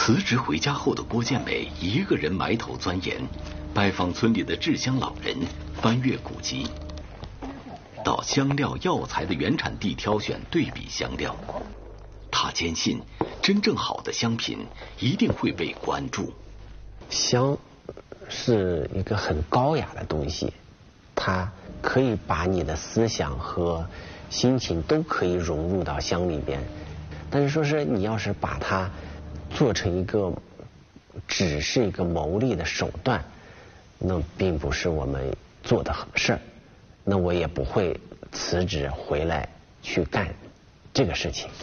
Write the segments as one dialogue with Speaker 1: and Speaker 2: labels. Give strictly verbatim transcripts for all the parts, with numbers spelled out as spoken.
Speaker 1: 辞职回家后的郭建美一个人埋头钻研，拜访村里的制香老人，翻阅古籍，到香料药材的原产地挑选对比香料。他坚信，真正好的香品一定会被关注。
Speaker 2: 香是一个很高雅的东西，它可以把你的思想和心情都可以融入到香里边。但是说是你要是把它做成一个只是一个牟利的手段，那并不是我们做的事儿，那我也不会辞职回来去干这个事情。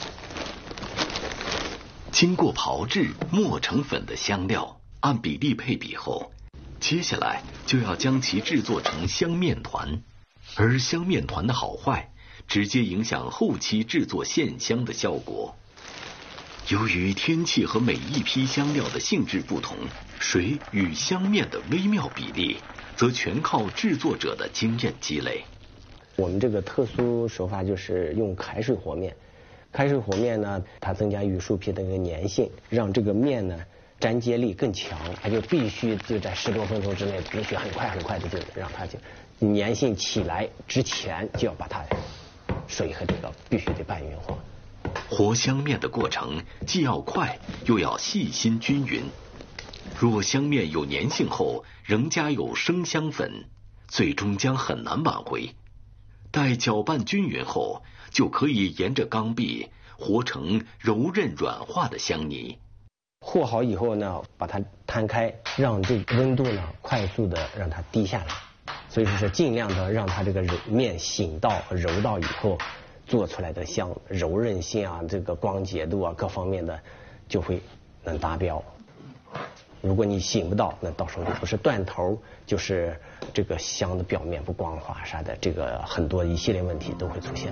Speaker 1: 经过炮制磨成粉的香料按比例配比后，接下来就要将其制作成香面团，而香面团的好坏直接影响后期制作线香的效果。由于天气和每一批香料的性质不同，水与香面的微妙比例则全靠制作者的经验积累。
Speaker 2: 我们这个特殊手法就是用开水和面，开水和面呢，它增加玉树皮的一个粘性，让这个面呢粘接力更强，它就必须就在十多分钟之内，必须很快很快的就让它就粘性起来之前，就要把它水和这个必须得拌匀和。
Speaker 1: 和香面的过程既要快又要细心均匀，若香面有粘性后仍加有生香粉，最终将很难挽回。待搅拌均匀后，就可以沿着缸壁和成柔韧软化的香泥。
Speaker 2: 和好以后呢，把它摊开，让这个温度呢快速的让它低下来，所以说是尽量的让它这个面醒到柔到以后，做出来的香柔韧性啊，这个光洁度啊，各方面的就会能达标。如果你醒不到，那到时候就不是断头，就是这个香的表面不光滑啥的，这个很多一系列问题都会出现。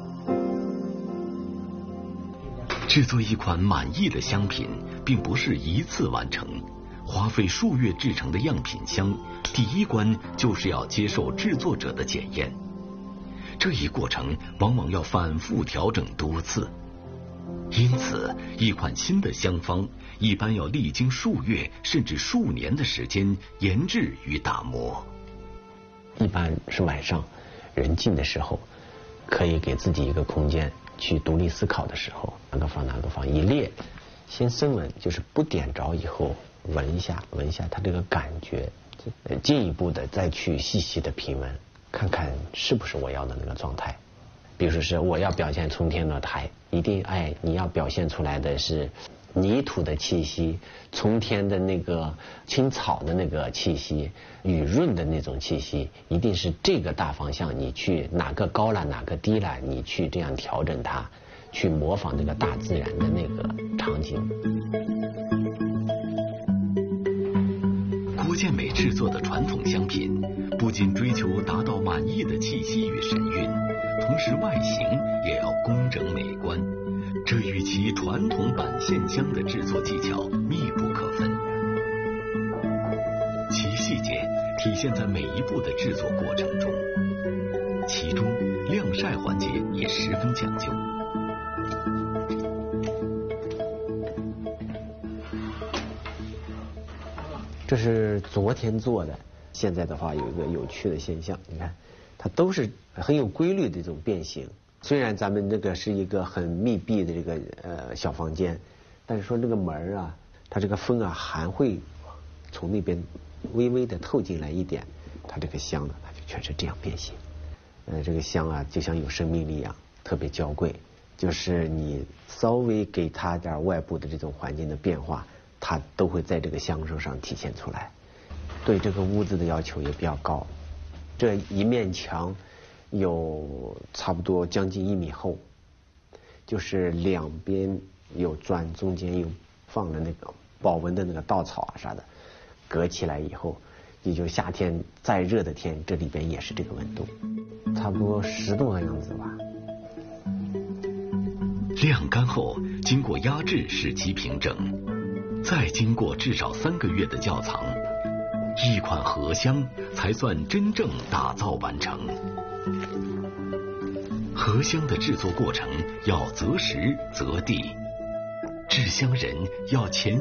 Speaker 1: 制作一款满意的香品并不是一次完成，花费数月制成的样品香，第一关就是要接受制作者的检验。这一过程往往要反复调整多次，因此一款新的香方一般要历经数月甚至数年的时间研制与打磨。
Speaker 2: 一般是晚上人静的时候，可以给自己一个空间去独立思考的时候，哪个放哪个放一列，先深闻，就是不点着以后闻一下闻一下它这个感觉，进一步的再去细细的品闻，看看是不是我要的那个状态。比如说是我要表现冲天落台，一定哎你要表现出来的是泥土的气息，冲天的那个青草的那个气息，雨润的那种气息，一定是这个大方向，你去哪个高了哪个低了，你去这样调整它，去模仿这个大自然的那个场景。
Speaker 1: 郭建美制作的传统香品不仅追求达到满意的气息与神韵，同时外形也要工整美观，这与其传统板线香的制作技巧密不可分。其细节体现在每一步的制作过程中，其中晾晒环节也十分讲究。
Speaker 2: 这是昨天做的，现在的话有一个有趣的现象，你看它都是很有规律的一种变形。虽然咱们这个是一个很密闭的这个呃小房间，但是说这个门啊，它这个风啊还会从那边微微的透进来一点，它这个香呢，它就全是这样变形。呃，这个香啊，就像有生命力一样，特别娇贵。就是你稍微给它点外部的这种环境的变化，它都会在这个香声上体现出来。对这个屋子的要求也比较高，这一面墙有差不多将近一米厚，就是两边有砖，中间有放了那个保温的那个稻草啊啥的，隔起来以后，也就夏天再热的天，这里边也是这个温度，差不多十度的样子吧。
Speaker 1: 晾干后，经过压制使其平整，再经过至少三个月的窖藏，一款荷香才算真正打造完成。荷香的制作过程要择时择地，制香人要前